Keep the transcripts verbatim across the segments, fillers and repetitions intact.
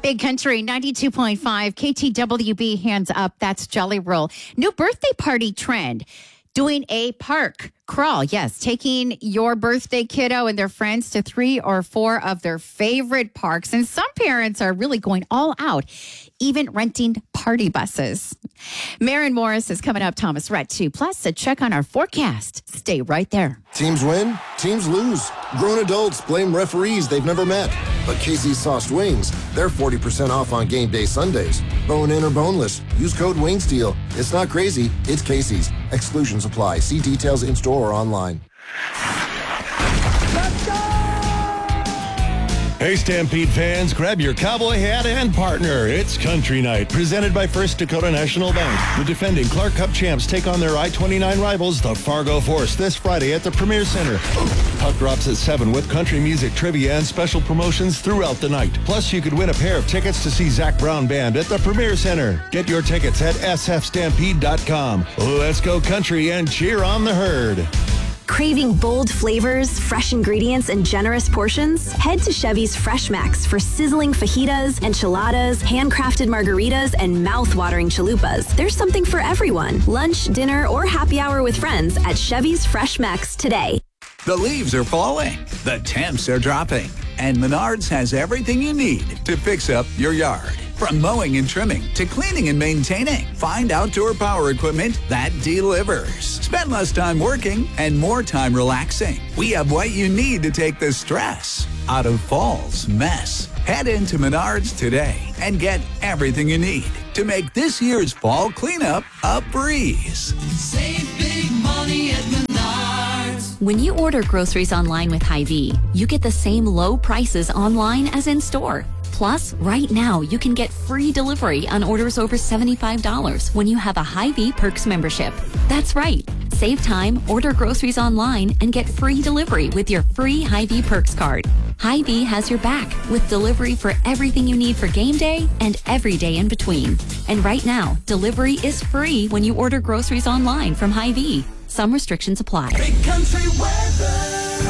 Big Country ninety-two point five, K T W B, hands up. That's Jelly Roll. New birthday party trend. Doing a park crawl. Yes, taking your birthday kiddo and their friends to three or four of their favorite parks. And some parents are really going all out, even renting party buses. Maren Morris is coming up. Thomas Rhett, too. Plus, a check on our forecast. Stay right there. Teams win, teams lose. Grown adults blame referees they've never met. But Casey's Sauced Wings, they're forty percent off on game day Sundays. Bone in or boneless, use code WINGSTEAL. It's not crazy, it's Casey's. Exclusions apply. See details in-store or online. Let's go! Hey, Stampede fans, grab your cowboy hat and partner. It's Country Night, presented by First Dakota National Bank. The defending Clark Cup champs take on their I twenty-nine rivals, the Fargo Force, this Friday at the Premier Center. Puck drops at seven with country music, trivia, and special promotions throughout the night. Plus, you could win a pair of tickets to see Zach Brown Band at the Premier Center. Get your tickets at s f stampede dot com. Let's go country and cheer on the herd. Craving bold flavors, fresh ingredients, and generous portions? Head to Chevy's Fresh Max for sizzling fajitas, enchiladas, handcrafted margaritas, and mouth-watering chalupas. There's something for everyone. Lunch, dinner, or happy hour with friends at Chevy's Fresh Max today. The leaves are falling, the temps are dropping, and Menards has everything you need to fix up your yard. From mowing and trimming to cleaning and maintaining, find outdoor power equipment that delivers. Spend less time working and more time relaxing. We have what you need to take the stress out of fall's mess. Head into Menards today and get everything you need to make this year's fall cleanup a breeze. Save big money at Menards. When you order groceries online with Hy-Vee, you get the same low prices online as in store. Plus, right now, you can get free delivery on orders over seventy-five dollars when you have a Hy-Vee Perks membership. That's right. Save time, order groceries online, and get free delivery with your free Hy-Vee Perks card. Hy-Vee has your back with delivery for everything you need for game day and every day in between. And right now, delivery is free when you order groceries online from Hy-Vee. Some restrictions apply. Big Country weather.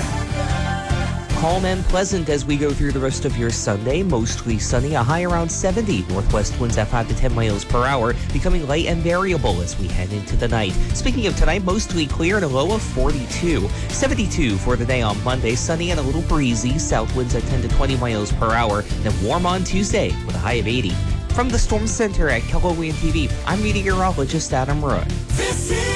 Calm and pleasant as we go through the rest of your Sunday. Mostly sunny, a high around seventy. Northwest winds at five to ten miles per hour, becoming light and variable as we head into the night. Speaking of tonight, mostly clear and a low of forty-two. seventy-two for the day on Monday, sunny and a little breezy. South winds at ten to twenty miles per hour. Then warm on Tuesday with a high of eighty. From the Storm Center at Keller Williams T V, I'm meteorologist Adam Roy. This is